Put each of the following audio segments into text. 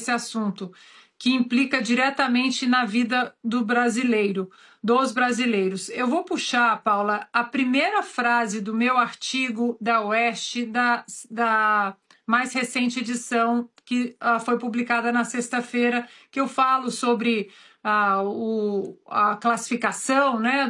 esse assunto, que implica diretamente na vida do brasileiro, dos brasileiros. Eu vou puxar, Paula, a primeira frase do meu artigo da Oeste, da mais recente edição, que foi publicada na sexta-feira, que eu falo sobre a classificação, né,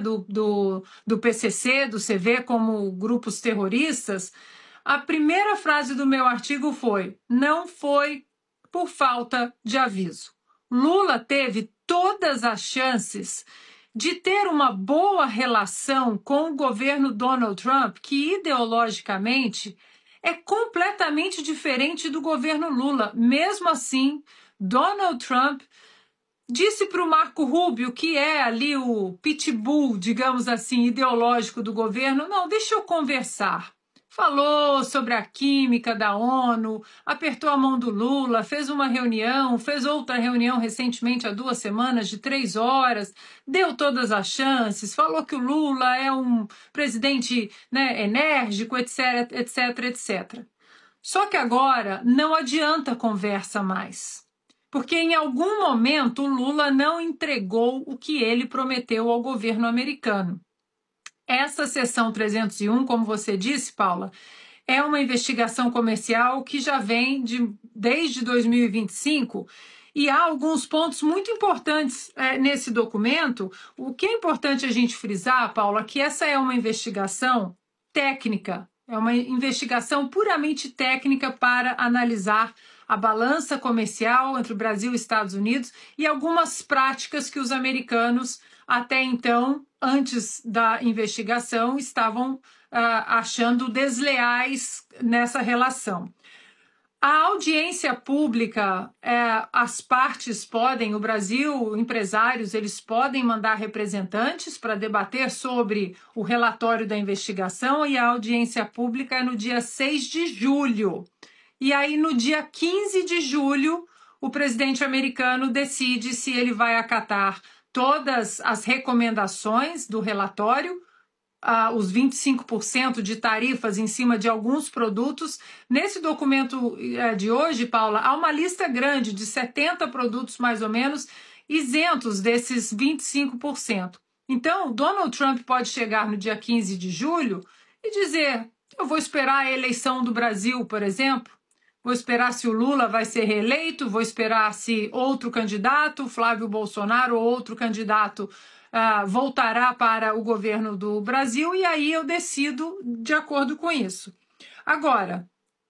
do PCC, do CV, como grupos terroristas. A primeira frase do meu artigo foi: não foi por falta de aviso. Lula teve todas as chances de ter uma boa relação com o governo Donald Trump, que ideologicamente é completamente diferente do governo Lula. Mesmo assim, Donald Trump disse para o Marco Rubio, que é ali o pitbull, digamos assim, ideológico do governo: não, deixa eu conversar. Falou sobre a química da ONU, apertou a mão do Lula, fez uma reunião, fez outra reunião recentemente, há 2 semanas, de 3 horas, deu todas as chances, falou que o Lula é um presidente, né, enérgico, etc, etc, etc. Só que agora não adianta conversa mais, porque em algum momento o Lula não entregou o que ele prometeu ao governo americano. Essa seção 301, como você disse, Paula, é uma investigação comercial que já vem desde 2025, e há alguns pontos muito importantes nesse documento. O que é importante a gente frisar, Paula, que essa é uma investigação técnica, é uma investigação puramente técnica para analisar a balança comercial entre o Brasil e Estados Unidos e algumas práticas que os americanos, até então, antes da investigação, estavam achando desleais nessa relação. A audiência pública, as partes podem, o Brasil, empresários, eles podem mandar representantes para debater sobre o relatório da investigação, e a audiência pública é no dia 6 de julho. E aí, no dia 15 de julho, o presidente americano decide se ele vai acatar todas as recomendações do relatório, os 25% de tarifas em cima de alguns produtos. Nesse documento de hoje, Paula, há uma lista grande de 70 produtos, mais ou menos, isentos desses 25%. Então, Donald Trump pode chegar no dia 15 de julho e dizer: eu vou esperar a eleição do Brasil, por exemplo, vou esperar se o Lula vai ser reeleito, vou esperar se outro candidato, Flávio Bolsonaro, ou outro candidato voltará para o governo do Brasil, e aí eu decido de acordo com isso. Agora,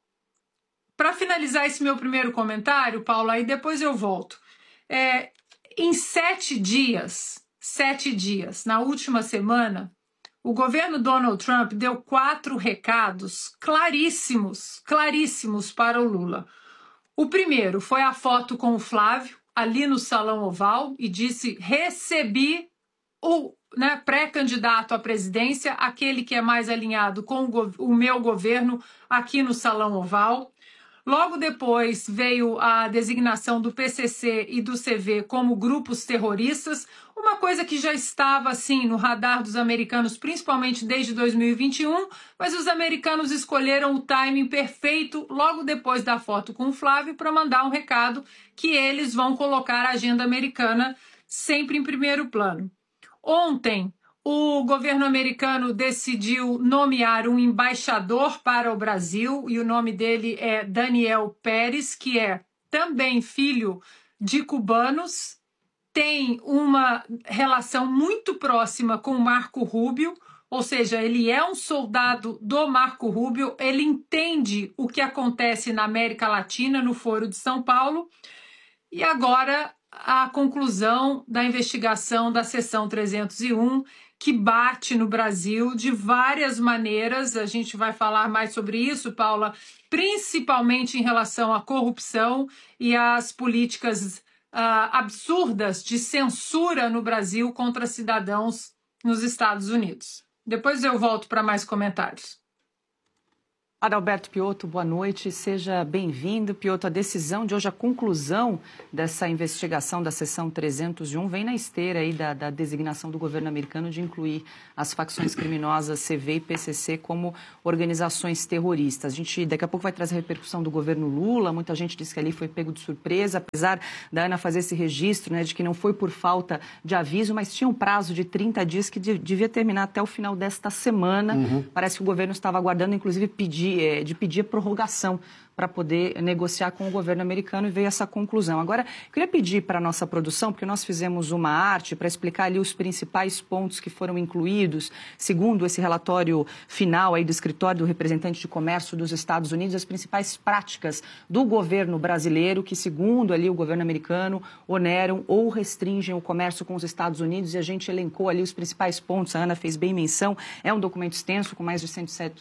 para finalizar esse meu primeiro comentário, Paulo, aí depois eu volto. Em 7 dias, na última semana, o governo Donald Trump deu 4 recados claríssimos para o Lula. O primeiro foi a foto com o Flávio, ali no Salão Oval, e disse: recebi o pré-candidato à presidência, aquele que é mais alinhado com o meu governo, aqui no Salão Oval. Logo depois veio a designação do PCC e do CV como grupos terroristas, uma coisa que já estava assim no radar dos americanos, principalmente desde 2021, mas os americanos escolheram o timing perfeito logo depois da foto com o Flávio para mandar um recado que eles vão colocar a agenda americana sempre em primeiro plano. Ontem, o governo americano decidiu nomear um embaixador para o Brasil, e o nome dele é Daniel Pérez, que é também filho de cubanos, tem uma relação muito próxima com o Marco Rubio, ou seja, ele é um soldado do Marco Rubio, ele entende o que acontece na América Latina, no Foro de São Paulo. E agora a conclusão da investigação da seção 301, que bate no Brasil de várias maneiras. A gente vai falar mais sobre isso, Paula, principalmente em relação à corrupção e às políticas absurdas de censura no Brasil contra cidadãos nos Estados Unidos. Depois eu volto para mais comentários. Adalberto Piotto, boa noite, seja bem-vindo. Piotto, a decisão de hoje, a conclusão dessa investigação da seção 301 vem na esteira aí da designação do governo americano de incluir as facções criminosas CV e PCC como organizações terroristas. A gente daqui a pouco vai trazer a repercussão do governo Lula, muita gente disse que ali foi pego de surpresa, apesar da Ana fazer esse registro, né, de que não foi por falta de aviso, mas tinha um prazo de 30 dias que devia terminar até o final desta semana. Parece que o governo estava aguardando, inclusive, pedir a prorrogação para poder negociar com o governo americano e veio essa conclusão. Agora, eu queria pedir para a nossa produção, porque nós fizemos uma arte para explicar ali os principais pontos que foram incluídos, segundo esse relatório final aí do escritório do representante de comércio dos Estados Unidos, as principais práticas do governo brasileiro que, segundo ali o governo americano, oneram ou restringem o comércio com os Estados Unidos, e a gente elencou ali os principais pontos, a Ana fez bem menção, é um documento extenso com mais de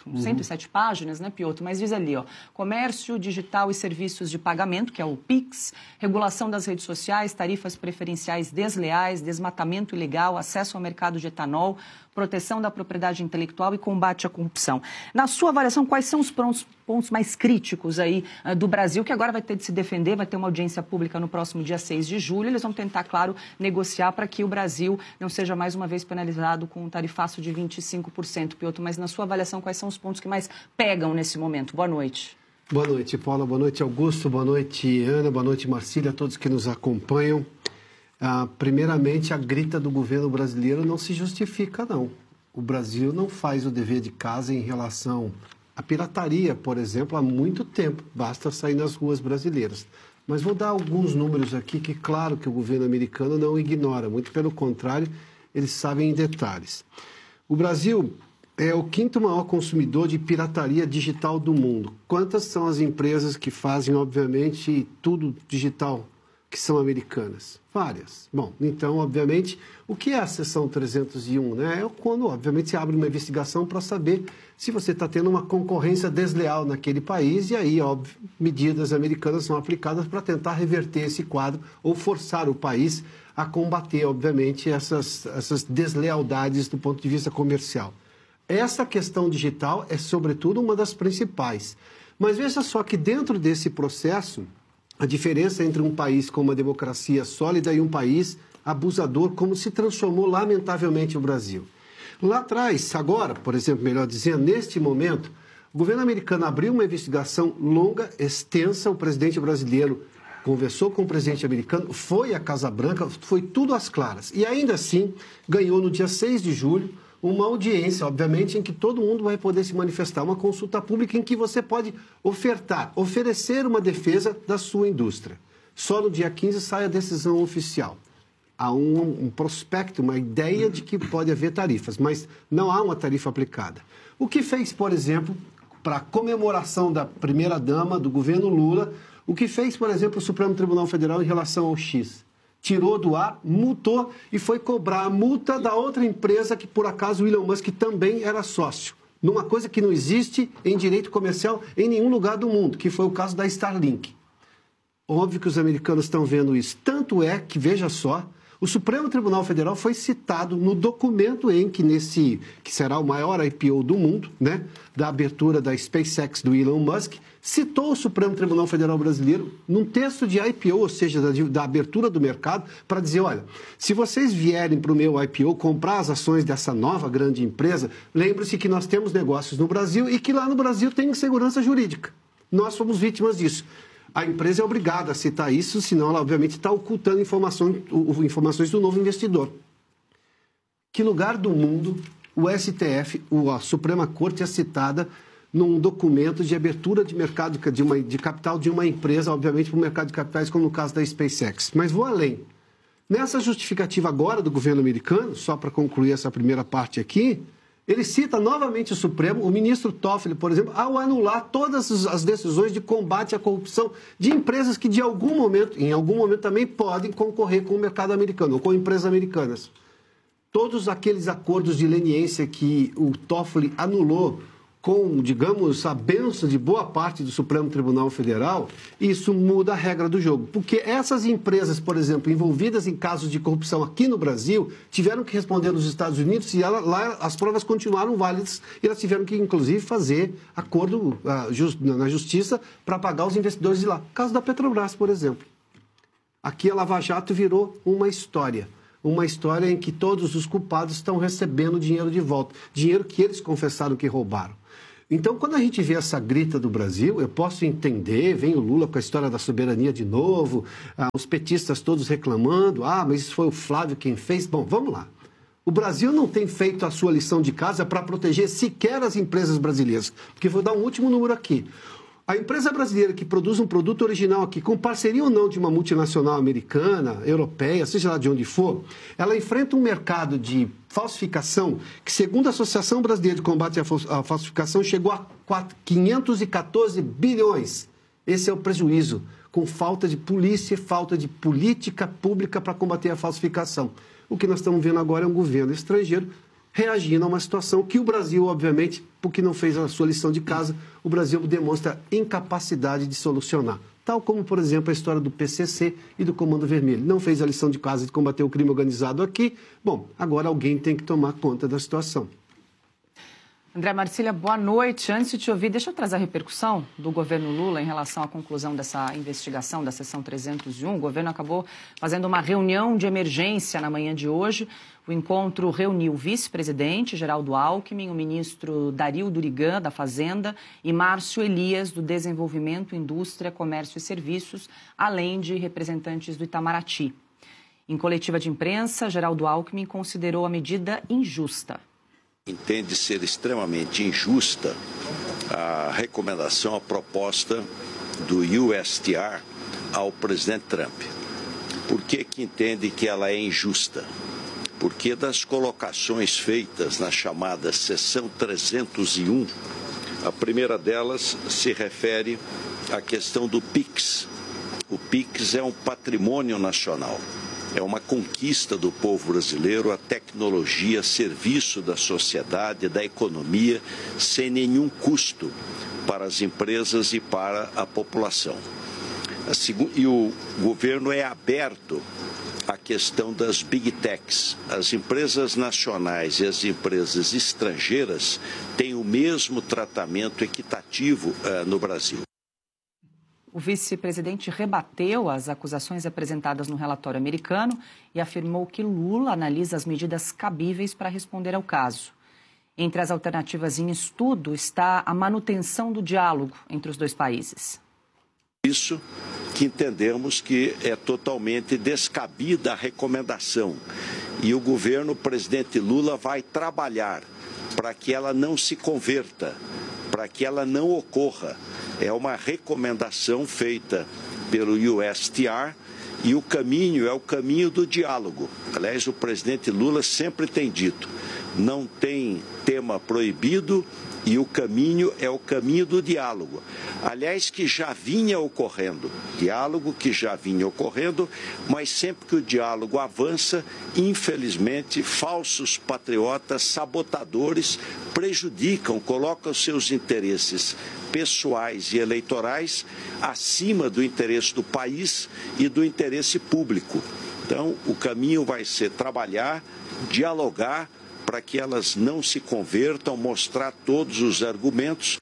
107 páginas, né, Piotto? Mas diz ali, ó, comércio digital e serviços de pagamento, que é o PIX, regulação das redes sociais, tarifas preferenciais desleais, desmatamento ilegal, acesso ao mercado de etanol, proteção da propriedade intelectual e combate à corrupção. Na sua avaliação, quais são os pontos mais críticos aí do Brasil, que agora vai ter de se defender, vai ter uma audiência pública no próximo dia 6 de julho, eles vão tentar, claro, negociar para que o Brasil não seja mais uma vez penalizado com um tarifaço de 25%, Piotto, mas na sua avaliação, quais são os pontos que mais pegam nesse momento? Boa noite. Boa noite, Paula. Boa noite, Augusto. Boa noite, Ana. Boa noite, Marcília, a todos que nos acompanham. Primeiramente, a grita do governo brasileiro não se justifica, não. O Brasil não faz o dever de casa em relação à pirataria, por exemplo, há muito tempo. Basta sair nas ruas brasileiras. Mas vou dar alguns números aqui que, claro, que o governo americano não ignora. Muito pelo contrário, eles sabem em detalhes. O Brasil é o quinto maior consumidor de pirataria digital do mundo. Quantas são as empresas que fazem, obviamente, tudo digital, que são americanas? Várias. Bom, então, obviamente, o que é a seção 301? Né? É quando, obviamente, se abre uma investigação para saber se você está tendo uma concorrência desleal naquele país e aí, óbvio, medidas americanas são aplicadas para tentar reverter esse quadro ou forçar o país a combater, obviamente, essas deslealdades do ponto de vista comercial. Essa questão digital é, sobretudo, uma das principais. Mas veja só que dentro desse processo, a diferença entre um país com uma democracia sólida e um país abusador, como se transformou, lamentavelmente, o Brasil. Lá atrás, agora, por exemplo, melhor dizendo, neste momento, o governo americano abriu uma investigação longa, extensa, o presidente brasileiro conversou com o presidente americano, foi à Casa Branca, foi tudo às claras. E ainda assim, ganhou no dia 6 de julho, uma audiência, obviamente, em que todo mundo vai poder se manifestar, uma consulta pública em que você pode oferecer uma defesa da sua indústria. Só no dia 15 sai a decisão oficial. Há um prospecto, uma ideia de que pode haver tarifas, mas não há uma tarifa aplicada. O que fez, por exemplo, para a comemoração da primeira-dama do governo Lula, o que fez, por exemplo, o Supremo Tribunal Federal em relação ao X? Tirou do ar, multou e foi cobrar a multa da outra empresa que, por acaso, o Elon Musk também era sócio. Numa coisa que não existe em direito comercial em nenhum lugar do mundo, que foi o caso da Starlink. Óbvio que os americanos estão vendo isso. Tanto é que, veja só, o Supremo Tribunal Federal foi citado no documento em que será o maior IPO do mundo, né, da abertura da SpaceX do Elon Musk, citou o Supremo Tribunal Federal brasileiro num texto de IPO, ou seja, da abertura do mercado, para dizer, olha, se vocês vierem para o meu IPO comprar as ações dessa nova grande empresa, lembre-se que nós temos negócios no Brasil e que lá no Brasil tem segurança jurídica. Nós somos vítimas disso. A empresa é obrigada a citar isso, senão ela, obviamente, está ocultando informações do novo investidor. Que lugar do mundo o STF, a Suprema Corte, é citada num documento de abertura de mercado de capital de uma empresa, obviamente, para o mercado de capitais, como no caso da SpaceX. Mas vou além. Nessa justificativa agora do governo americano, só para concluir essa primeira parte aqui, ele cita novamente o Supremo, o ministro Toffoli, por exemplo, ao anular todas as decisões de combate à corrupção de empresas que, em algum momento também podem concorrer com o mercado americano, ou com empresas americanas. Todos aqueles acordos de leniência que o Toffoli anulou, com, digamos, a bênção de boa parte do Supremo Tribunal Federal, isso muda a regra do jogo. Porque essas empresas, por exemplo, envolvidas em casos de corrupção aqui no Brasil, tiveram que responder nos Estados Unidos e lá as provas continuaram válidas e elas tiveram que, inclusive, fazer acordo na justiça para pagar os investidores de lá. O caso da Petrobras, por exemplo. Aqui a Lava Jato virou uma história em que todos os culpados estão recebendo dinheiro de volta, dinheiro que eles confessaram que roubaram. Então, quando a gente vê essa grita do Brasil, eu posso entender, vem o Lula com a história da soberania de novo, os petistas todos reclamando, mas isso foi o Flávio quem fez. Bom, vamos lá. O Brasil não tem feito a sua lição de casa para proteger sequer as empresas brasileiras, porque vou dar um último número aqui. A empresa brasileira que produz um produto original aqui, com parceria ou não de uma multinacional americana, europeia, seja lá de onde for, ela enfrenta um mercado de falsificação que, segundo a Associação Brasileira de Combate à Falsificação, chegou a 514 bilhões. Esse é o prejuízo, com falta de polícia e falta de política pública para combater a falsificação. O que nós estamos vendo agora é um governo estrangeiro reagindo a uma situação que o Brasil, obviamente, porque não fez a sua lição de casa, o Brasil demonstra incapacidade de solucionar. Tal como, por exemplo, a história do PCC e do Comando Vermelho. Não fez a lição de casa de combater o crime organizado aqui. Bom, agora alguém tem que tomar conta da situação. André Marcília, boa noite. Antes de te ouvir, deixa eu trazer a repercussão do governo Lula em relação à conclusão dessa investigação da Seção 301. O governo acabou fazendo uma reunião de emergência na manhã de hoje. O encontro reuniu o vice-presidente Geraldo Alckmin, o ministro Dario Durigan, da Fazenda, e Márcio Elias, do Desenvolvimento, Indústria, Comércio e Serviços, além de representantes do Itamaraty. Em coletiva de imprensa, Geraldo Alckmin considerou a medida injusta. Entende ser extremamente injusta a recomendação, a proposta do USTR ao presidente Trump. Por que entende que ela é injusta? Porque das colocações feitas na chamada Seção 301, a primeira delas se refere à questão do PIX. O PIX é um patrimônio nacional. É uma conquista do povo brasileiro, a tecnologia a serviço da sociedade, da economia, sem nenhum custo para as empresas e para a população. E o governo é aberto à questão das Big Techs. As empresas nacionais e as empresas estrangeiras têm o mesmo tratamento equitativo no Brasil. O vice-presidente rebateu as acusações apresentadas no relatório americano e afirmou que Lula analisa as medidas cabíveis para responder ao caso. Entre as alternativas em estudo está a manutenção do diálogo entre os dois países. Isso que entendemos que é totalmente descabida a recomendação. E o governo, o presidente Lula, vai trabalhar para que ela não se converta, para que ela não ocorra. É uma recomendação feita pelo USTR e o caminho é o caminho do diálogo. Aliás, o presidente Lula sempre tem dito, não tem tema proibido e o caminho é o caminho do diálogo. Aliás, que já vinha ocorrendo, diálogo que já vinha ocorrendo, mas sempre que o diálogo avança, infelizmente, falsos patriotas, sabotadores, prejudicam, colocam seus interesses pessoais e eleitorais acima do interesse do país e do interesse público. Então, o caminho vai ser trabalhar, dialogar, para que elas não se convertam, mostrar todos os argumentos.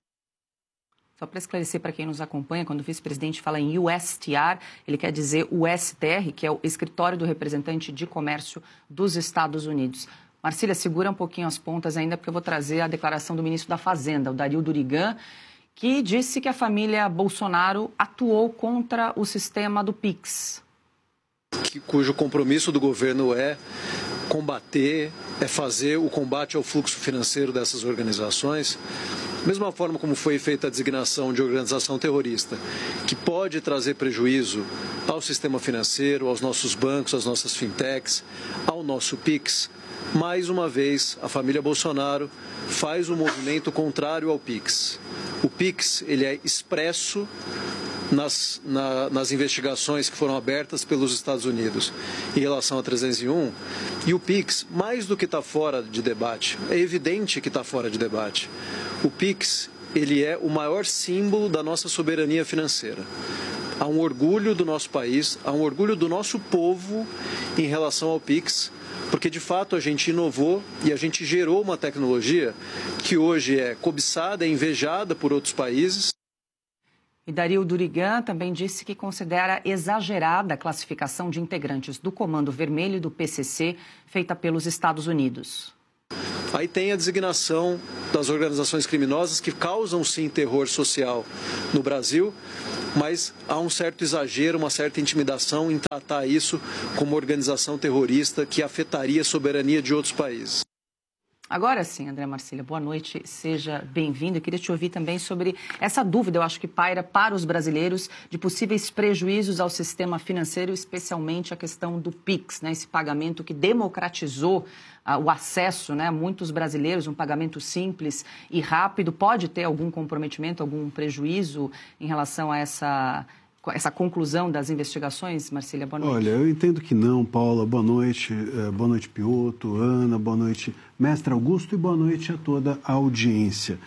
Só para esclarecer para quem nos acompanha, quando o vice-presidente fala em USTR, ele quer dizer o STR, que é o Escritório do Representante de Comércio dos Estados Unidos. Marcília, segura um pouquinho as pontas ainda, porque eu vou trazer a declaração do ministro da Fazenda, o Dario Durigan, que disse que a família Bolsonaro atuou contra o sistema do PIX. Cujo compromisso do governo é combater, é fazer o combate ao fluxo financeiro dessas organizações, mesma forma como foi feita a designação de organização terrorista, que pode trazer prejuízo ao sistema financeiro, aos nossos bancos, às nossas fintechs, ao nosso PIX. Mais uma vez, a família Bolsonaro faz um movimento contrário ao PIX. O PIX ele é expresso nas investigações que foram abertas pelos Estados Unidos em relação a 301, e o PIX, mais do que está fora de debate, é evidente que está fora de debate. o PIX ele é o maior símbolo da nossa soberania financeira. Há um orgulho do nosso país, há um orgulho do nosso povo em relação ao PIX, porque de fato a gente inovou e a gente gerou uma tecnologia que hoje é cobiçada, é invejada por outros países. E Dario Durigan também disse que considera exagerada a classificação de integrantes do Comando Vermelho e do PCC feita pelos Estados Unidos. Aí tem a designação das organizações criminosas que causam, sim, terror social no Brasil, mas há um certo exagero, uma certa intimidação em tratar isso como organização terrorista que afetaria a soberania de outros países. Agora sim, André Marcília, boa noite, seja bem-vindo. Eu queria te ouvir também sobre essa dúvida, eu acho que paira para os brasileiros, de possíveis prejuízos ao sistema financeiro, especialmente a questão do PIX, né, esse pagamento que democratizou o acesso, né, a muitos brasileiros, um pagamento simples e rápido. Pode ter algum comprometimento, algum prejuízo em relação a essa conclusão das investigações? Marcília, boa noite. Olha, eu entendo que não, Paula. Boa noite Piotto, Ana, boa noite, mestre Augusto, e boa noite a toda a audiência.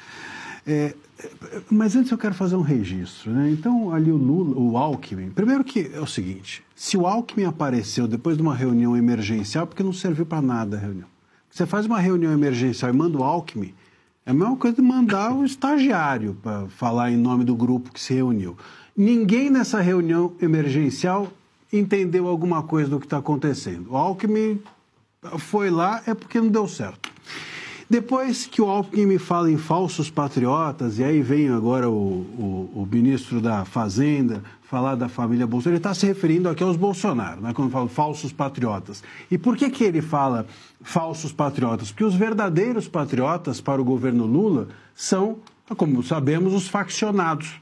Mas antes eu quero fazer um registro, né? Então, ali o Alckmin, primeiro que é o seguinte, se o Alckmin apareceu depois de uma reunião emergencial, porque não serviu para nada a reunião. Você faz uma reunião emergencial e manda o Alckmin, é a mesma coisa de mandar o estagiário para falar em nome do grupo que se reuniu. Ninguém nessa reunião emergencial entendeu alguma coisa do que está acontecendo. O Alckmin foi lá, é porque não deu certo. Depois que o Alckmin me fala em falsos patriotas, e aí vem agora o ministro da Fazenda falar da família Bolsonaro, ele está se referindo aqui aos Bolsonaro, né, quando fala falsos patriotas. E por que ele fala falsos patriotas? Porque os verdadeiros patriotas para o governo Lula são, como sabemos, os faccionados.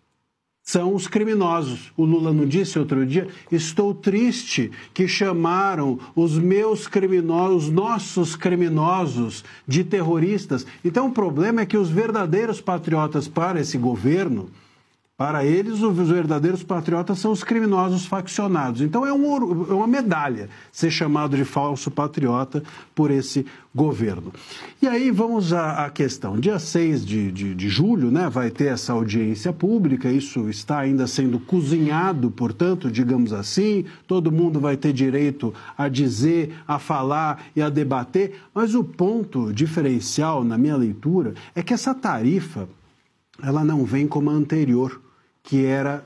São os criminosos. O Lula não disse outro dia, estou triste que chamaram os meus criminosos, os nossos criminosos de terroristas. Então o problema é que os verdadeiros patriotas para esse governo, para eles os verdadeiros patriotas são os criminosos faccionados. Então é uma medalha ser chamado de falso patriota por esse governo. E aí vamos à questão. Dia 6 de julho, né, vai ter essa audiência pública, isso está ainda sendo cozinhado, portanto, digamos assim, todo mundo vai ter direito a dizer, a falar e a debater, mas o ponto diferencial, na minha leitura, é que essa tarifa, ela não vem como a anterior, que era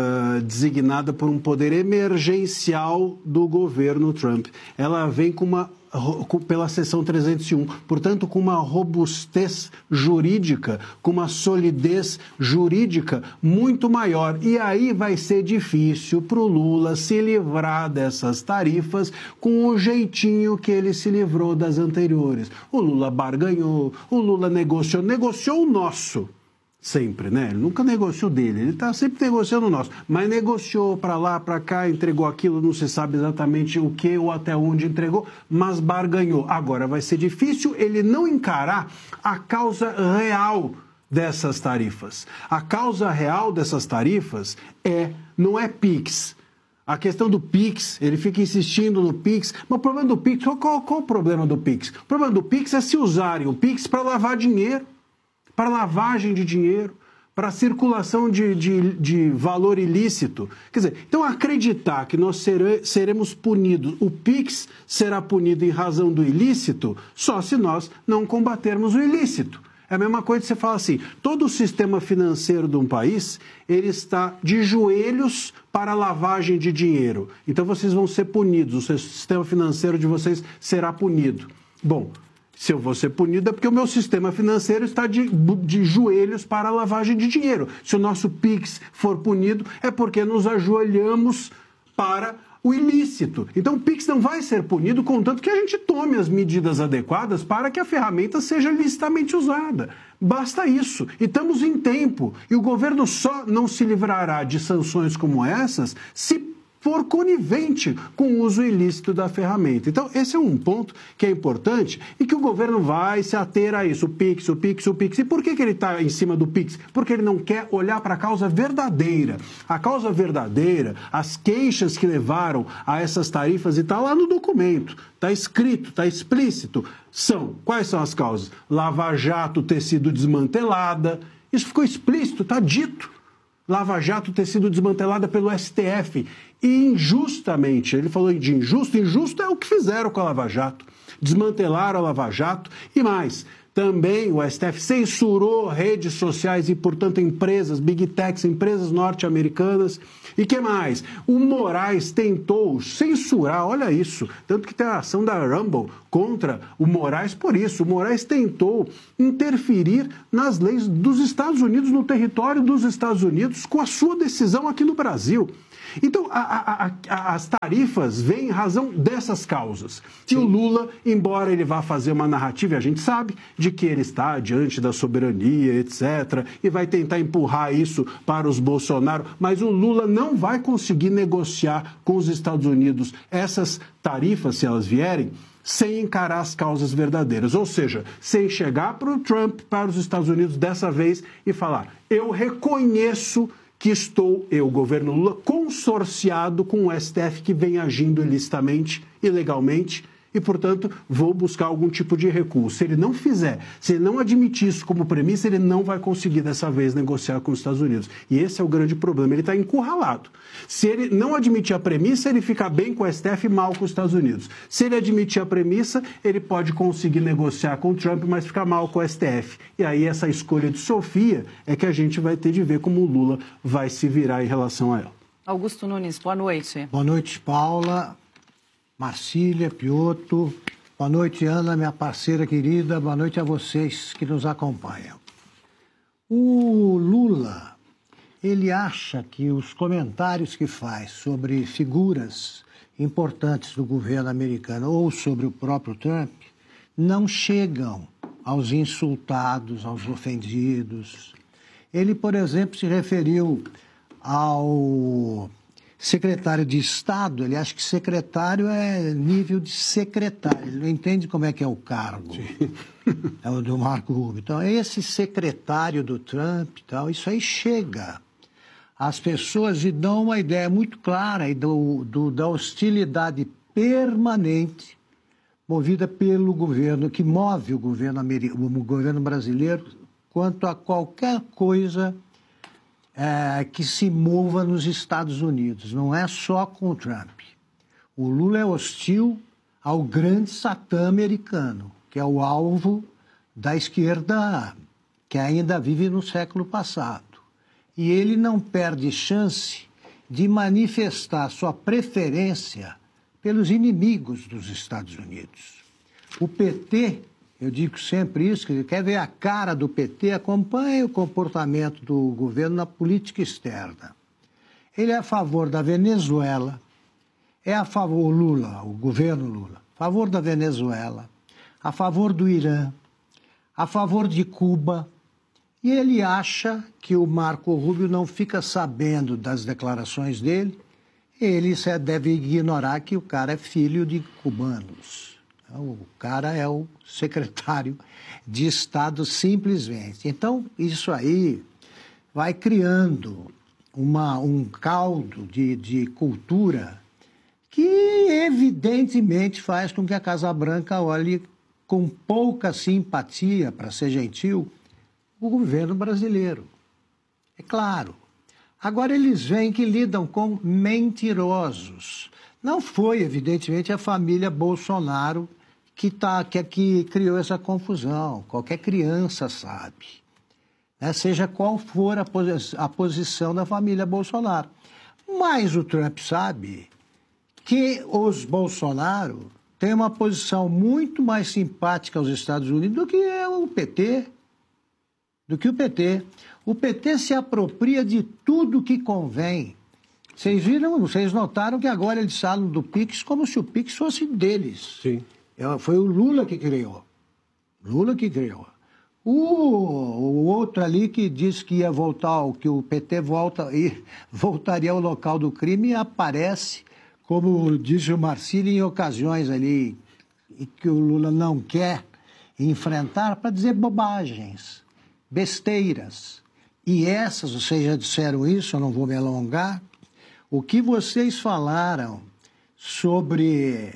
designada por um poder emergencial do governo Trump. Ela vem pela seção 301, portanto, com uma robustez jurídica, com uma solidez jurídica muito maior. E aí vai ser difícil para o Lula se livrar dessas tarifas com o jeitinho que ele se livrou das anteriores. O Lula barganhou, o Lula negociou o nosso. Sempre, né? Ele nunca negociou dele, ele está sempre negociando o nosso, mas negociou para lá, para cá, entregou aquilo, não se sabe exatamente o que ou até onde entregou, mas barganhou. Agora vai ser difícil ele não encarar a causa real dessas tarifas. A causa real dessas tarifas não é PIX. A questão do PIX, ele fica insistindo no PIX, mas o problema do PIX, qual o problema do PIX? O problema do PIX é se usarem o PIX para lavar dinheiro, para lavagem de dinheiro, para circulação de valor ilícito. Quer dizer, então acreditar que nós seremos punidos, o PIX será punido em razão do ilícito, só se nós não combatermos o ilícito. É a mesma coisa que você fala assim, todo o sistema financeiro de um país, ele está de joelhos para a lavagem de dinheiro. Então vocês vão ser punidos, o sistema financeiro de vocês será punido. Bom, se eu vou ser punido é porque o meu sistema financeiro está de joelhos para a lavagem de dinheiro. Se o nosso PIX for punido, é porque nos ajoelhamos para o ilícito. Então o PIX não vai ser punido, contanto que a gente tome as medidas adequadas para que a ferramenta seja licitamente usada. Basta isso. E estamos em tempo. E o governo só não se livrará de sanções como essas se for conivente com o uso ilícito da ferramenta. Então, esse é um ponto que é importante e que o governo vai se ater a isso, o PIX. E por que ele está em cima do PIX? Porque ele não quer olhar para a causa verdadeira. A causa verdadeira, as queixas que levaram a essas tarifas, e está lá no documento, está escrito, está explícito, quais são as causas? Lava Jato ter sido desmantelada, isso ficou explícito, está dito. Lava Jato ter sido desmantelada pelo STF e injustamente, ele falou de injusto é o que fizeram com a Lava Jato, desmantelaram a Lava Jato e mais, também o STF censurou redes sociais e, portanto, empresas, big techs, empresas norte-americanas. E que mais? O Moraes tentou censurar, olha isso, tanto que tem a ação da Rumble contra o Moraes por isso. O Moraes tentou interferir nas leis dos Estados Unidos, no território dos Estados Unidos, com a sua decisão aqui no Brasil. Então, as tarifas vêm em razão dessas causas. E o Lula, embora ele vá fazer uma narrativa, e a gente sabe, de que ele está diante da soberania, etc., e vai tentar empurrar isso para os Bolsonaro, mas o Lula não vai conseguir negociar com os Estados Unidos essas tarifas, se elas vierem, sem encarar as causas verdadeiras. Ou seja, sem chegar para o Trump, para os Estados Unidos dessa vez, e falar, eu reconheço que estou, o governo Lula, consorciado com o STF que vem agindo ilicitamente, ilegalmente, e, portanto, vou buscar algum tipo de recuo. Se ele não fizer, se ele não admitir isso como premissa, ele não vai conseguir, dessa vez, negociar com os Estados Unidos. E esse é o grande problema, ele está encurralado. Se ele não admitir a premissa, ele fica bem com o STF e mal com os Estados Unidos. Se ele admitir a premissa, ele pode conseguir negociar com o Trump, mas ficar mal com o STF. E aí essa escolha de Sofia é que a gente vai ter de ver como o Lula vai se virar em relação a ela. Augusto Nunes, boa noite. Boa noite, Paula, Marcília, Piotto. Boa noite, Ana, minha parceira querida. Boa noite a vocês que nos acompanham. O Lula, ele acha que os comentários que faz sobre figuras importantes do governo americano ou sobre o próprio Trump não chegam aos insultados, aos ofendidos. Ele, por exemplo, se referiu ao secretário de Estado, ele acha que secretário é nível de secretário, ele não entende como é que é o cargo. É o do Marco Rubio. Então, esse secretário do Trump, tal, isso aí chega às pessoas e dão uma ideia muito clara da hostilidade permanente movida pelo governo, que move o governo brasileiro quanto a qualquer coisa que se mova nos Estados Unidos. Não é só com o Trump. O Lula é hostil ao grande Satã americano, que é o alvo da esquerda que ainda vive no século passado. E ele não perde chance de manifestar sua preferência pelos inimigos dos Estados Unidos. O PT, eu digo sempre isso, que quer ver a cara do PT, acompanha o comportamento do governo na política externa. Ele é a favor da Venezuela, é a favor, o governo Lula, a favor da Venezuela, a favor do Irã, a favor de Cuba, e ele acha que o Marco Rubio não fica sabendo das declarações dele, ele deve ignorar que o cara é filho de cubanos. O cara é o secretário de Estado simplesmente. Então, isso aí vai criando um caldo de cultura que evidentemente faz com que a Casa Branca olhe com pouca simpatia, para ser gentil, o governo brasileiro. É claro. Agora eles veem que lidam com mentirosos. Não foi, evidentemente, a família Bolsonaro que criou essa confusão. Qualquer criança sabe. Seja qual for a posição da família Bolsonaro. Mas o Trump sabe que os Bolsonaro têm uma posição muito mais simpática aos Estados Unidos do que o PT. O PT se apropria de tudo que convém. Vocês notaram que agora eles falam do PIX como se o PIX fosse deles. Sim. Foi o Lula que criou. O outro ali que disse que ia voltar, que o PT voltaria ao local do crime, aparece, como disse o Marcílio, em ocasiões ali que o Lula não quer enfrentar, para dizer bobagens, besteiras. E essas, vocês já disseram isso, eu não vou me alongar. O que vocês falaram sobre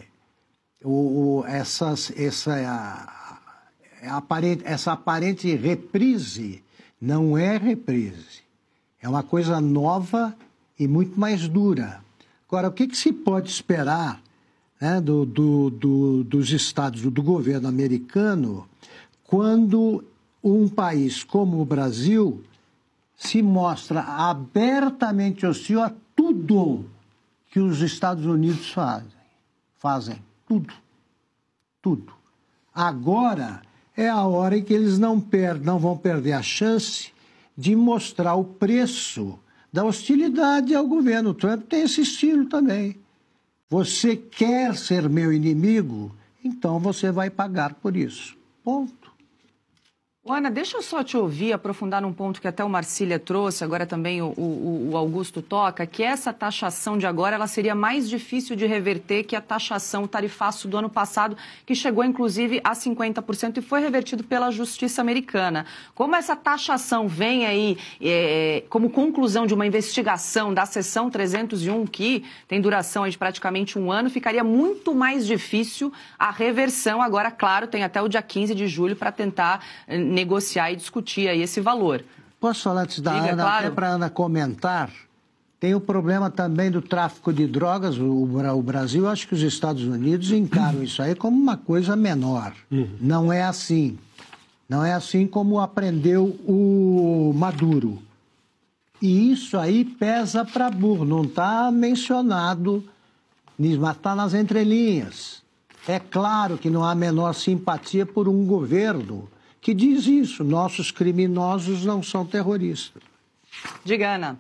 essa aparente reprise não é reprise. É uma coisa nova e muito mais dura. Agora, o que se pode esperar, né, dos Estados, do governo americano, quando um país como o Brasil se mostra abertamente hostil a tudo que os Estados Unidos fazem? Tudo. Agora é a hora em que eles não vão perder a chance de mostrar o preço da hostilidade ao governo. O Trump tem esse estilo também. Você quer ser meu inimigo? Então você vai pagar por isso. Ponto. Ana, deixa eu só te ouvir, aprofundar num ponto que até o Marcília trouxe, agora também o Augusto toca, que essa taxação de agora ela seria mais difícil de reverter que a taxação, o tarifaço do ano passado, que chegou inclusive a 50% e foi revertido pela Justiça Americana. Como essa taxação vem aí como conclusão de uma investigação da seção 301, que tem duração aí de praticamente 1 ano, ficaria muito mais difícil a reversão. Agora, claro, tem até o dia 15 de julho para tentar negociar e discutir aí esse valor. Posso falar antes da Ana, claro. Até para a Ana comentar? Tem o problema também do tráfico de drogas. O Brasil, acho que os Estados Unidos encaram isso aí como uma coisa menor. Não é assim. Não é assim como aprendeu o Maduro. E isso aí pesa para burro. Não está mencionado, mas está nas entrelinhas. É claro que não há a menor simpatia por um governo que diz isso, nossos criminosos não são terroristas. Diga, Ana.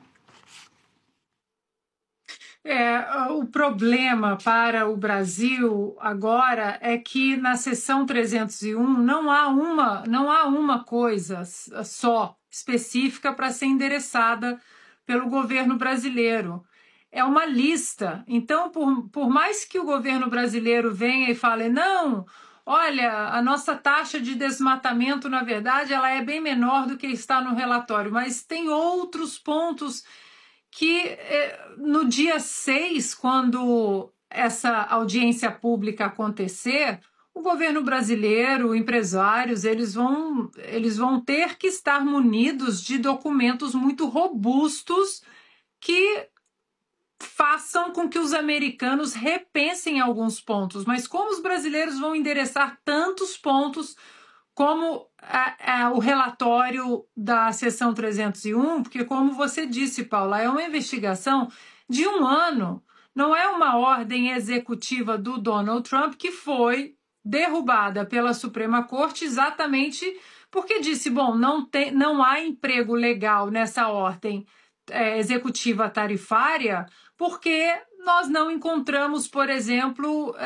O problema para o Brasil agora é que na seção 301 não há uma coisa só específica para ser endereçada pelo governo brasileiro. É uma lista. Então, por mais que o governo brasileiro venha e fale, não, olha, a nossa taxa de desmatamento, na verdade, ela é bem menor do que está no relatório, mas tem outros pontos que no dia 6, quando essa audiência pública acontecer, o governo brasileiro, empresários, eles vão ter que estar munidos de documentos muito robustos que façam com que os americanos repensem alguns pontos. Mas como os brasileiros vão endereçar tantos pontos como o relatório da seção 301? Porque, como você disse, Paula, é uma investigação de 1 ano. Não é uma ordem executiva do Donald Trump que foi derrubada pela Suprema Corte exatamente porque disse, bom, não há emprego legal nessa ordem executiva tarifária, porque nós não encontramos, por exemplo,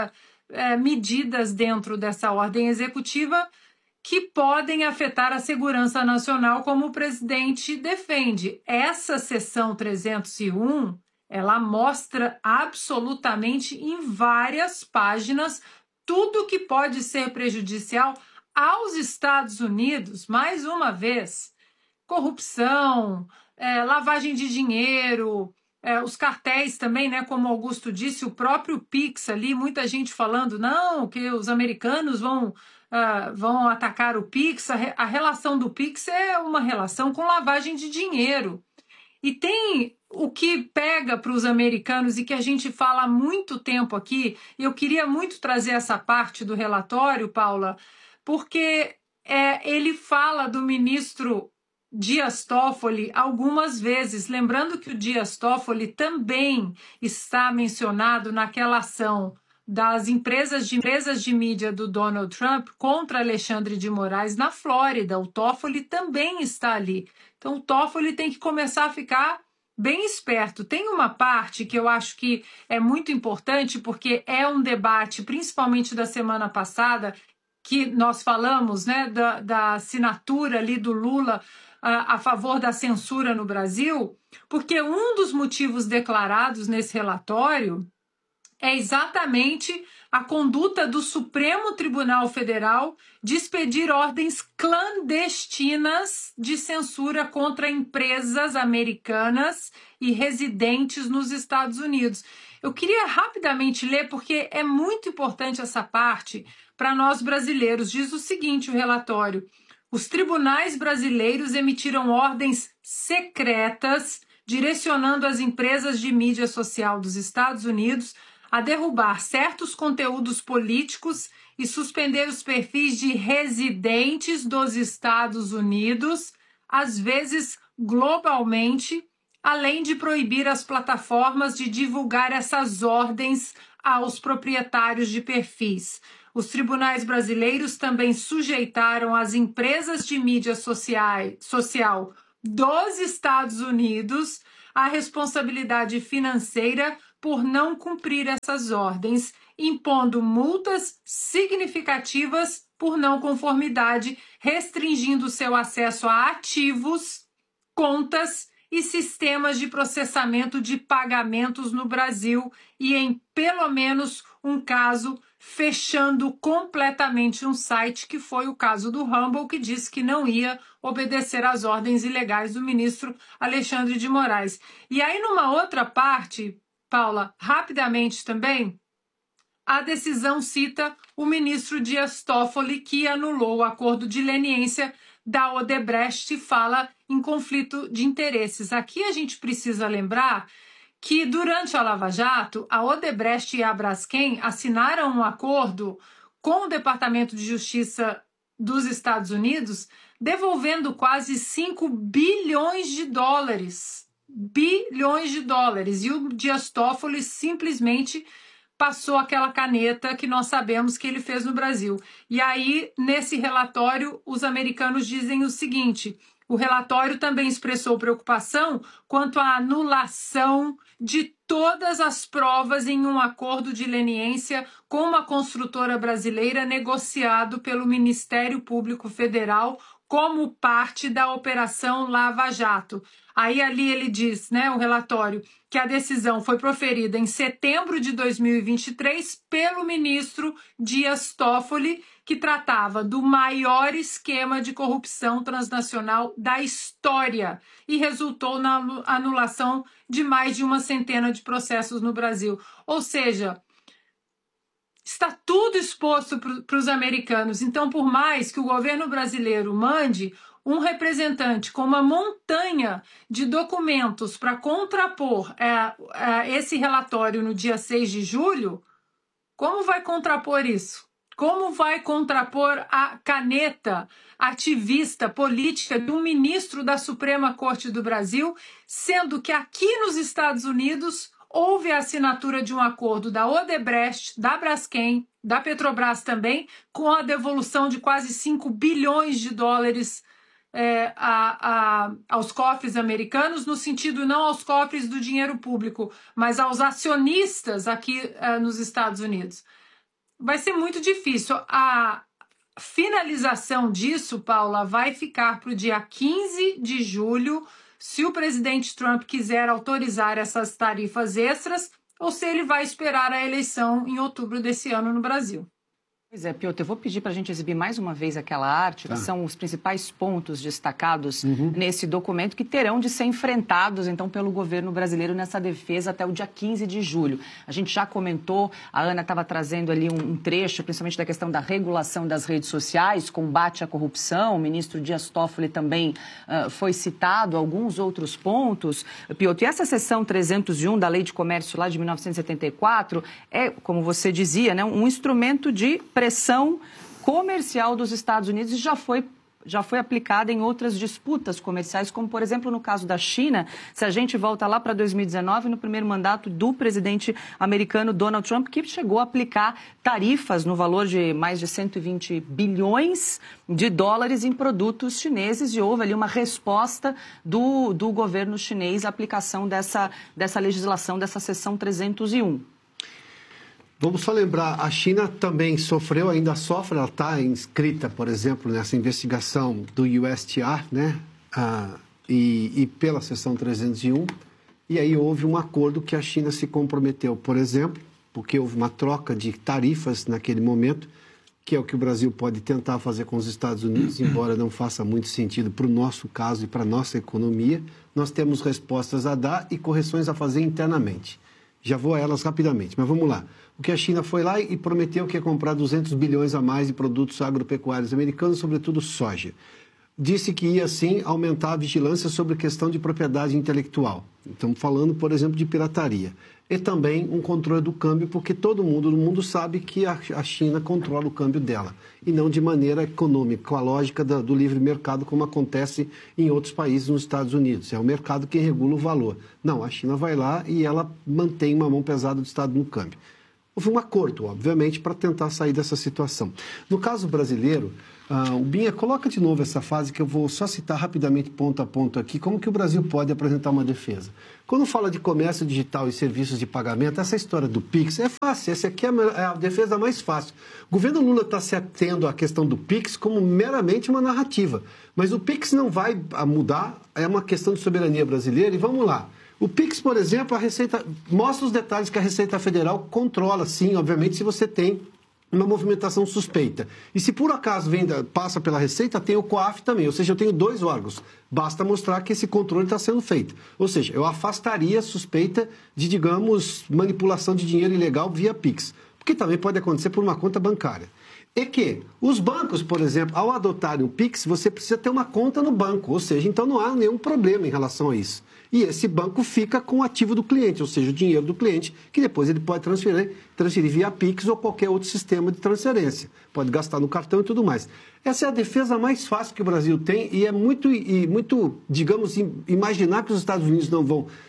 medidas dentro dessa ordem executiva que podem afetar a segurança nacional, como o presidente defende. Essa seção 301, ela mostra absolutamente em várias páginas tudo que pode ser prejudicial aos Estados Unidos, mais uma vez, corrupção, lavagem de dinheiro, os cartéis também, né, como Augusto disse, o próprio Pix ali, muita gente falando, não, que os americanos vão atacar o Pix. A relação do Pix é uma relação com lavagem de dinheiro. E tem o que pega para os americanos e que a gente fala há muito tempo aqui, e eu queria muito trazer essa parte do relatório, Paula, porque ele fala do ministro Dias Toffoli algumas vezes, lembrando que o Dias Toffoli também está mencionado naquela ação das empresas de mídia do Donald Trump contra Alexandre de Moraes na Flórida. O Toffoli também está ali. Então o Toffoli tem que começar a ficar bem esperto. Tem uma parte que eu acho que é muito importante, porque é um debate, principalmente da semana passada, que nós falamos, né, da assinatura ali do Lula a favor da censura no Brasil, porque um dos motivos declarados nesse relatório é exatamente a conduta do Supremo Tribunal Federal de expedir ordens clandestinas de censura contra empresas americanas e residentes nos Estados Unidos. Eu queria rapidamente ler, porque é muito importante essa parte para nós brasileiros. Diz o seguinte, o relatório: os tribunais brasileiros emitiram ordens secretas direcionando as empresas de mídia social dos Estados Unidos a derrubar certos conteúdos políticos e suspender os perfis de residentes dos Estados Unidos, às vezes globalmente, além de proibir as plataformas de divulgar essas ordens aos proprietários de perfis. Os tribunais brasileiros também sujeitaram as empresas de mídia social dos Estados Unidos à responsabilidade financeira por não cumprir essas ordens, impondo multas significativas por não conformidade, restringindo seu acesso a ativos, contas e sistemas de processamento de pagamentos no Brasil e, em pelo menos um caso, fechando completamente um site, que foi o caso do Rumble, que disse que não ia obedecer às ordens ilegais do ministro Alexandre de Moraes. E aí, numa outra parte, Paula, rapidamente também, a decisão cita o ministro Dias Toffoli, que anulou o acordo de leniência da Odebrecht e fala em conflito de interesses. Aqui a gente precisa lembrar que, durante a Lava Jato, a Odebrecht e a Braskem assinaram um acordo com o Departamento de Justiça dos Estados Unidos, devolvendo quase 5 bilhões de dólares. Bilhões de dólares. E o Dias Toffoli simplesmente passou aquela caneta que nós sabemos que ele fez no Brasil. E aí, nesse relatório, os americanos dizem o seguinte: o relatório também expressou preocupação quanto à anulação de todas as provas em um acordo de leniência com uma construtora brasileira negociado pelo Ministério Público Federal como parte da Operação Lava Jato. Aí ali ele diz, né, o relatório, que a decisão foi proferida em setembro de 2023 pelo ministro Dias Toffoli, que tratava do maior esquema de corrupção transnacional da história e resultou na anulação de mais de uma centena de processos no Brasil. Ou seja, está tudo exposto para os americanos. Então, por mais que o governo brasileiro mande um representante com uma montanha de documentos para contrapor esse relatório no dia 6 de julho, como vai contrapor isso? Como vai contrapor a caneta ativista política de um ministro da Suprema Corte do Brasil, sendo que aqui nos Estados Unidos houve a assinatura de um acordo da Odebrecht, da Braskem, da Petrobras também, com a devolução de quase 5 bilhões de dólares aos cofres americanos, no sentido não aos cofres do dinheiro público, mas aos acionistas aqui nos Estados Unidos. Vai ser muito difícil. A finalização disso, Paula, vai ficar para o dia 15 de julho, se o presidente Trump quiser autorizar essas tarifas extras, ou se ele vai esperar a eleição em outubro desse ano no Brasil. Pois é, Piotr, eu vou pedir para a gente exibir mais uma vez aquela arte, que são os principais pontos destacados nesse documento que terão de ser enfrentados, então, pelo governo brasileiro nessa defesa até o dia 15 de julho. A gente já comentou, a Ana estava trazendo ali um trecho, principalmente da questão da regulação das redes sociais, combate à corrupção, o ministro Dias Toffoli também foi citado, alguns outros pontos. Piotr, e essa seção 301 da Lei de Comércio lá de 1974 é, como você dizia, né, um instrumento de pressão comercial dos Estados Unidos e já foi aplicada em outras disputas comerciais, como, por exemplo, no caso da China. Se a gente volta lá para 2019, no primeiro mandato do presidente americano Donald Trump, que chegou a aplicar tarifas no valor de mais de 120 bilhões de dólares em produtos chineses, e houve ali uma resposta do governo chinês à aplicação dessa legislação, dessa seção 301. Vamos só lembrar, a China também sofreu, ainda sofre, ela está inscrita, por exemplo, nessa investigação do USTR, né? E pela seção 301, e aí houve um acordo que a China se comprometeu, por exemplo, porque houve uma troca de tarifas naquele momento, que é o que o Brasil pode tentar fazer com os Estados Unidos, embora não faça muito sentido para o nosso caso e para a nossa economia. Nós temos respostas a dar e correções a fazer internamente. Já vou a elas rapidamente, mas vamos lá. O que a China foi lá e prometeu que ia comprar 200 bilhões a mais de produtos agropecuários americanos, sobretudo soja. Disse que ia, sim, aumentar a vigilância sobre a questão de propriedade intelectual. Estamos falando, por exemplo, de pirataria. E também um controle do câmbio, porque todo mundo no mundo sabe que a China controla o câmbio dela. E não de maneira econômica, com a lógica do livre mercado, como acontece em outros países nos Estados Unidos. É o mercado que regula o valor. Não, a China vai lá e ela mantém uma mão pesada do Estado no câmbio. Houve um acordo, obviamente, para tentar sair dessa situação. No caso brasileiro, o Binha, coloca de novo essa fase que eu vou só citar rapidamente ponto a ponto aqui, como que o Brasil pode apresentar uma defesa. Quando fala de comércio digital e serviços de pagamento, essa história do PIX é fácil, essa aqui é a defesa mais fácil. O governo Lula está se atendo à questão do PIX como meramente uma narrativa, mas o PIX não vai mudar, é uma questão de soberania brasileira e vamos lá. O PIX, por exemplo, a Receita mostra os detalhes que a Receita Federal controla, sim, obviamente, se você tem uma movimentação suspeita. E se por acaso passa pela Receita, tem o COAF também, ou seja, eu tenho dois órgãos. Basta mostrar que esse controle está sendo feito. Ou seja, eu afastaria a suspeita de, digamos, manipulação de dinheiro ilegal via PIX, porque também pode acontecer por uma conta bancária. E que os bancos, por exemplo, ao adotarem o PIX, você precisa ter uma conta no banco, ou seja, então não há nenhum problema em relação a isso. E esse banco fica com o ativo do cliente, ou seja, o dinheiro do cliente, que depois ele pode transferir via PIX ou qualquer outro sistema de transferência. Pode gastar no cartão e tudo mais. Essa é a defesa mais fácil que o Brasil tem e é muito digamos, imaginar que os Estados Unidos não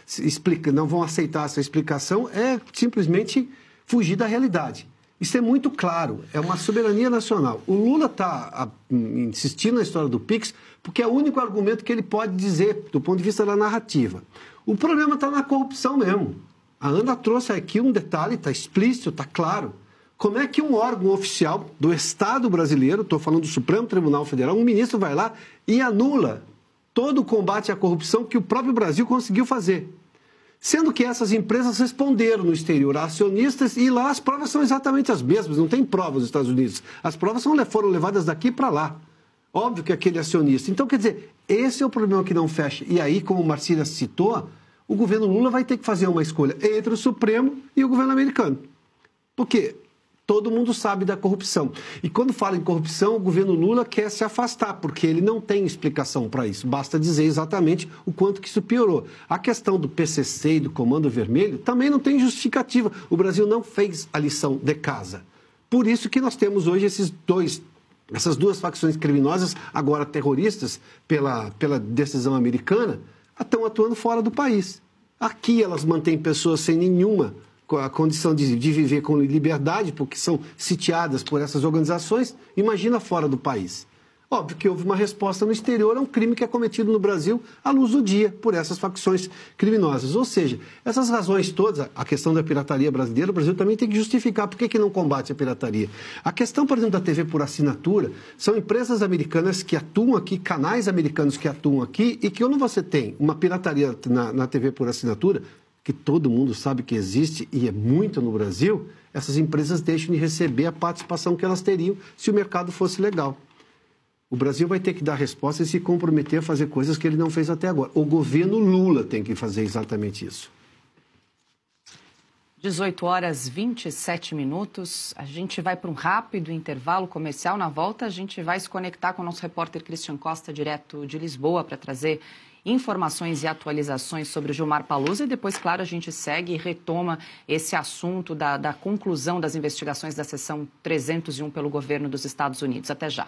vão aceitar essa explicação é simplesmente fugir da realidade. Isso é muito claro, é uma soberania nacional. O Lula está insistindo na história do PIX porque é o único argumento que ele pode dizer do ponto de vista da narrativa. O problema está na corrupção mesmo. A Ana trouxe aqui um detalhe, está explícito, está claro. Como é que um órgão oficial do Estado brasileiro, estou falando do Supremo Tribunal Federal, um ministro vai lá e anula todo o combate à corrupção que o próprio Brasil conseguiu fazer? Sendo que essas empresas responderam no exterior a acionistas e lá as provas são exatamente as mesmas, não tem provas nos Estados Unidos. As provas foram levadas daqui para lá. Óbvio que aquele acionista. Então, quer dizer, esse é o problema que não fecha. E aí, como o Marcília citou, o governo Lula vai ter que fazer uma escolha entre o Supremo e o governo americano. Porque todo mundo sabe da corrupção. E quando fala em corrupção, o governo Lula quer se afastar, porque ele não tem explicação para isso. Basta dizer exatamente o quanto que isso piorou. A questão do PCC e do Comando Vermelho também não tem justificativa. O Brasil não fez a lição de casa. Por isso que nós temos hoje essas duas facções criminosas, agora terroristas, pela decisão americana, estão atuando fora do país. Aqui elas mantêm pessoas sem nenhuma a condição de viver com liberdade, porque são sitiadas por essas organizações, imagina fora do país. Óbvio que houve uma resposta no exterior a um crime que é cometido no Brasil à luz do dia por essas facções criminosas. Ou seja, essas razões todas, a questão da pirataria brasileira, o Brasil também tem que justificar por que não combate a pirataria. A questão, por exemplo, da TV por assinatura, são empresas americanas que atuam aqui, canais americanos que atuam aqui, e que quando você tem uma pirataria na TV por assinatura, que todo mundo sabe que existe e é muito no Brasil, essas empresas deixam de receber a participação que elas teriam se o mercado fosse legal. O Brasil vai ter que dar resposta e se comprometer a fazer coisas que ele não fez até agora. O governo Lula tem que fazer exatamente isso. 18h27. A gente vai para um rápido intervalo comercial. Na volta, a gente vai se conectar com o nosso repórter Christian Costa, direto de Lisboa, para trazer informações e atualizações sobre o Gilmar Palusa. E depois, claro, a gente segue e retoma esse assunto da conclusão das investigações da seção 301 pelo governo dos Estados Unidos. Até já.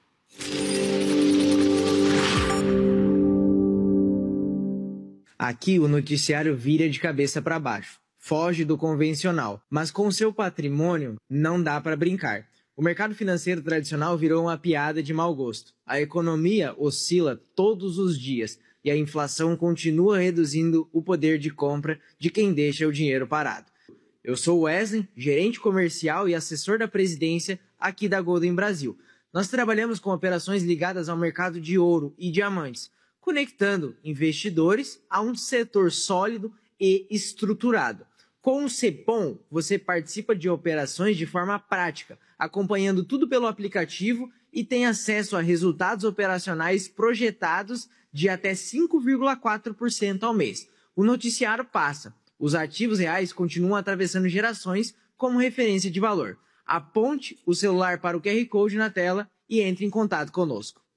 Aqui o noticiário vira de cabeça para baixo. Foge do convencional, mas com seu patrimônio não dá para brincar. O mercado financeiro tradicional virou uma piada de mau gosto. A economia oscila todos os dias e a inflação continua reduzindo o poder de compra de quem deixa o dinheiro parado. Eu sou o Wesley, gerente comercial e assessor da presidência aqui da Golden Brasil. Nós trabalhamos com operações ligadas ao mercado de ouro e diamantes, conectando investidores a um setor sólido e estruturado. Com o Cepom, você participa de operações de forma prática, acompanhando tudo pelo aplicativo e tem acesso a resultados operacionais projetados de até 5,4% ao mês. O noticiário passa. Os ativos reais continuam atravessando gerações como referência de valor. Aponte o celular para o QR Code na tela e entre em contato conosco.